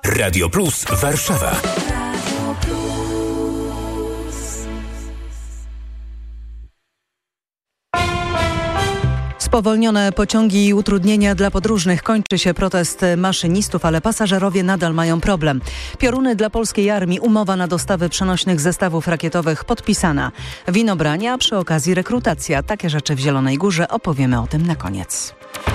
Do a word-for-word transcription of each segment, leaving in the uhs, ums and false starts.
Radio Plus Warszawa. Spowolnione pociągi i utrudnienia dla podróżnych. Kończy się protest maszynistów, ale pasażerowie nadal mają problem. Pioruny dla polskiej armii. Umowa na dostawy przenośnych zestawów rakietowych podpisana. Winobrania, przy okazji rekrutacja. Takie rzeczy w Zielonej Górze. Opowiemy o tym na koniec.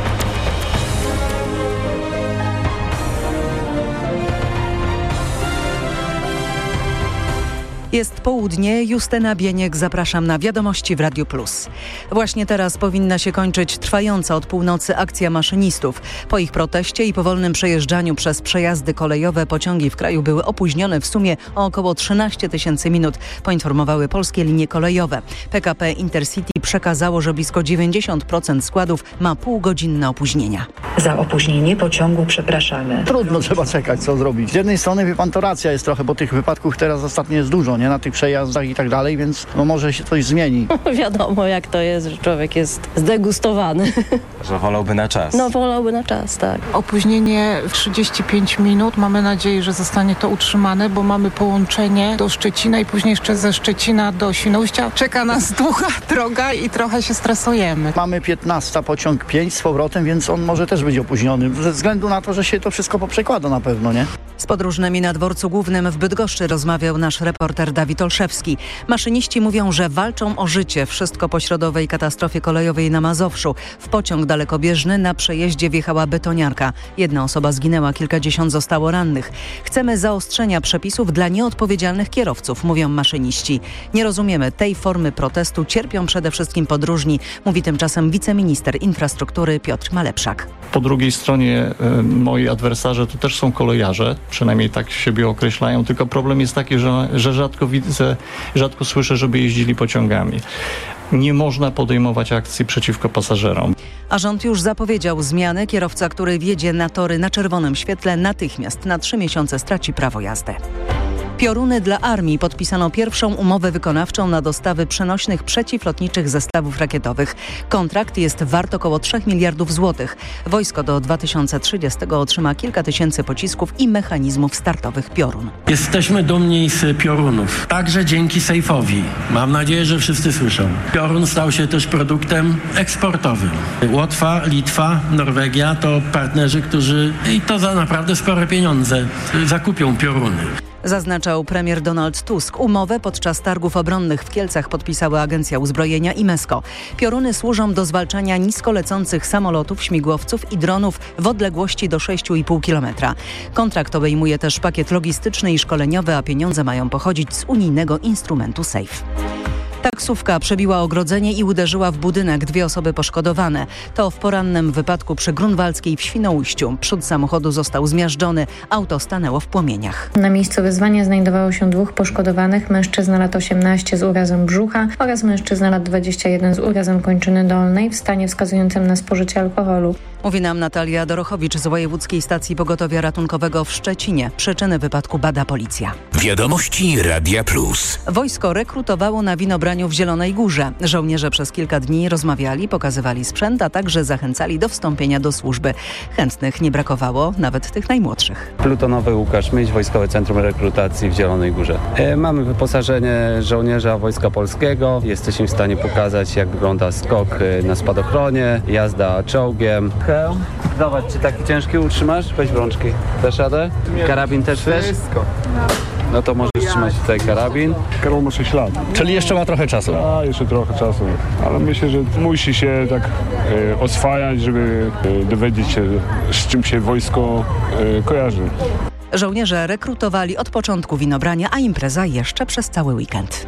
Jest południe, Justyna Bieniek, zapraszam na Wiadomości w Radiu Plus. Właśnie teraz powinna się kończyć trwająca od północy akcja maszynistów. Po ich proteście i powolnym przejeżdżaniu przez przejazdy kolejowe pociągi w kraju były opóźnione w sumie o około trzynaście tysięcy minut, poinformowały polskie linie kolejowe. P K P Intercity przekazało, że blisko dziewięćdziesiąt procent składów ma półgodzinne opóźnienia. Za opóźnienie pociągu przepraszamy. Trudno, trzeba czekać, co zrobić. Z jednej strony, wie pan, to racja jest trochę, bo tych wypadków teraz ostatnio jest dużo, nie? Na tych przejazdach i tak dalej, więc no może się coś zmieni. Wiadomo, jak to jest, że człowiek jest zdegustowany. Że wolałby na czas. No wolałby na czas, tak. Opóźnienie w trzydzieści pięć minut. Mamy nadzieję, że zostanie to utrzymane, bo mamy połączenie do Szczecina i później jeszcze ze Szczecina do Świnoujścia. Czeka nas długa droga i trochę się stresujemy. Mamy piętnasta pociąg pięć z powrotem, więc on może też być opóźniony, ze względu na to, że się to wszystko poprzekłada na pewno, nie? Z podróżnymi na dworcu głównym w Bydgoszczy rozmawiał nasz reporter Dawid Olszewski. Maszyniści mówią, że walczą o życie. Wszystko po środowej katastrofie kolejowej na Mazowszu. W pociąg dalekobieżny na przejeździe wjechała betoniarka. Jedna osoba zginęła, kilkadziesiąt zostało rannych. Chcemy zaostrzenia przepisów dla nieodpowiedzialnych kierowców, mówią maszyniści. Nie rozumiemy tej formy protestu. Cierpią przede wszystkim podróżni, mówi tymczasem wiceminister infrastruktury Piotr Malepszak. Po drugiej stronie y, moi adwersarze to też są kolejarze, przynajmniej tak siebie określają, tylko problem jest taki, że, że rzadko widzę, rzadko słyszę, żeby jeździli pociągami. Nie można podejmować akcji przeciwko pasażerom. A rząd już zapowiedział zmiany. Kierowca, który wjedzie na tory na czerwonym świetle, natychmiast na trzy miesiące straci prawo jazdy. Pioruny dla armii. Podpisano pierwszą umowę wykonawczą na dostawy przenośnych przeciwlotniczych zestawów rakietowych. Kontrakt jest wart około trzech miliardów złotych. Wojsko do dwa tysiące trzydziestego otrzyma kilka tysięcy pocisków i mechanizmów startowych Piorun. Jesteśmy dumni z Piorunów, także dzięki Sejfowi. Mam nadzieję, że wszyscy słyszą. Piorun stał się też produktem eksportowym. Łotwa, Litwa, Norwegia to partnerzy, którzy i to za naprawdę spore pieniądze zakupią Pioruny. Zaznaczał premier Donald Tusk. Umowę podczas targów obronnych w Kielcach podpisały Agencja Uzbrojenia i Mesko. Pioruny służą do zwalczania nisko lecących samolotów, śmigłowców i dronów w odległości do sześć i pół kilometra. Kontrakt obejmuje też pakiet logistyczny i szkoleniowy, a pieniądze mają pochodzić z unijnego instrumentu SAFE. Taksówka przebiła ogrodzenie i uderzyła w budynek. Dwie osoby poszkodowane. To w porannym wypadku przy Grunwaldzkiej w Świnoujściu. Przód samochodu został zmiażdżony. Auto stanęło w płomieniach. Na miejscu wyzwania znajdowało się dwóch poszkodowanych. Mężczyzna lat osiemnaście z urazem brzucha oraz mężczyzna lat dwadzieścia jeden z urazem kończyny dolnej w stanie wskazującym na spożycie alkoholu. Mówi nam Natalia Dorochowicz z Wojewódzkiej Stacji Pogotowia Ratunkowego w Szczecinie. Przyczyny wypadku bada policja. Wiadomości Radia Plus. Wojsko rekrutowało na winobraniu w Zielonej Górze. Żołnierze przez kilka dni rozmawiali, pokazywali sprzęt, a także zachęcali do wstąpienia do służby. Chętnych nie brakowało, nawet tych najmłodszych. Plutonowy Łukasz Myśl, Wojskowe Centrum Rekrutacji w Zielonej Górze. E, mamy wyposażenie żołnierza Wojska Polskiego. Jesteśmy w stanie pokazać, jak wygląda skok na spadochronie, jazda czołgiem. Zobacz, czy taki ciężki utrzymasz? Weź rączki. Dasz radę? Karabin też chcesz? Wszystko. No to możesz trzymać tutaj karabin. Karol ma sześć lat. Czyli jeszcze ma trochę czasu. A, jeszcze trochę czasu. Ale myślę, że musi się tak e, oswajać, żeby e, dowiedzieć się, z czym się wojsko e, kojarzy. Żołnierze rekrutowali od początku winobrania, a impreza jeszcze przez cały weekend.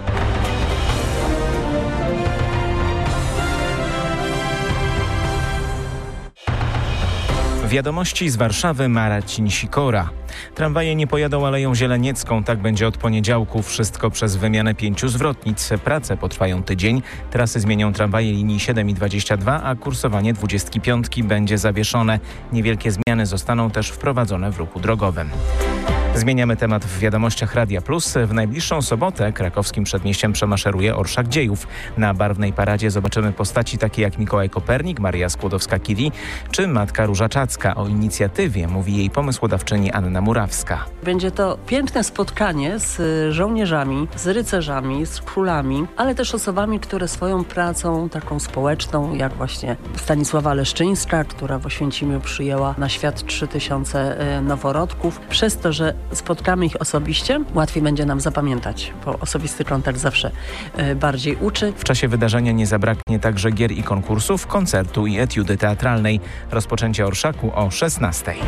Wiadomości z Warszawy, Marcin Sikora. Tramwaje nie pojadą Aleją Zieleniecką, tak będzie od poniedziałku. Wszystko przez wymianę pięciu zwrotnic. Prace potrwają tydzień. Trasy zmienią tramwaje linii siedem i dwadzieścia dwa, a kursowanie dwudziestki piątki będzie zawieszone. Niewielkie zmiany zostaną też wprowadzone w ruchu drogowym. Zmieniamy temat w wiadomościach Radia Plus. W najbliższą sobotę krakowskim przedmieściem przemaszeruje Orszak Dziejów. Na barwnej paradzie zobaczymy postaci takie jak Mikołaj Kopernik, Maria Skłodowska-Curie czy Matka Różaczacka. O inicjatywie mówi jej pomysłodawczyni Anna Murawska. Będzie to piękne spotkanie z żołnierzami, z rycerzami, z królami, ale też osobami, które swoją pracą taką społeczną, jak właśnie Stanisława Leszczyńska, która w Oświęcimiu przyjęła na świat trzy tysiące noworodków. Przez to, że spotkamy ich osobiście, łatwiej będzie nam zapamiętać, bo osobisty kontakt zawsze bardziej uczy. W czasie wydarzenia nie zabraknie także gier i konkursów, koncertu i etiudy teatralnej. Rozpoczęcie Orszaku o szesnastej.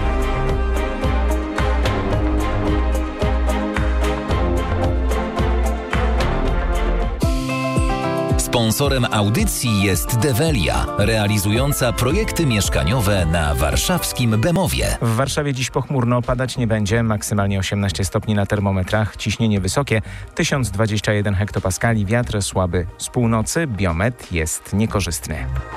Sponsorem audycji jest Develia, realizująca projekty mieszkaniowe na warszawskim Bemowie. W Warszawie dziś pochmurno, padać nie będzie, maksymalnie osiemnaście stopni na termometrach, ciśnienie wysokie, tysiąc dwadzieścia jeden hektopaskali, wiatr słaby z północy, biometr jest niekorzystny.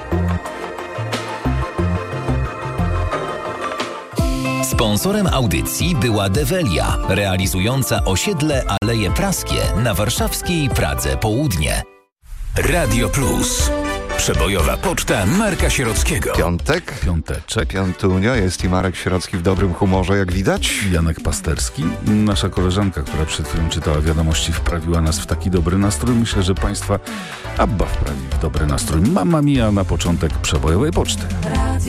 Sponsorem audycji była Develia, realizująca osiedle Aleje Praskie na warszawskiej Pradze Południe. Radio Plus. Przebojowa poczta Marka Sierockiego. Piątek. Piąteczek. Piątunio. Jest i Marek Sierocki w dobrym humorze, jak widać. Janek Pasterski. Nasza koleżanka, która przed chwilą czytała wiadomości, wprawiła nas w taki dobry nastrój. Myślę, że Państwa Abba wprawi w dobry nastrój. Mamma Mia na początek przebojowej poczty.